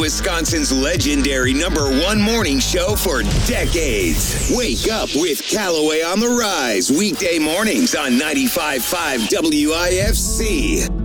Wisconsin's legendary #1 morning show for decades. Wake up with Callaway on the Rise, weekday mornings on 95.5 WIFC.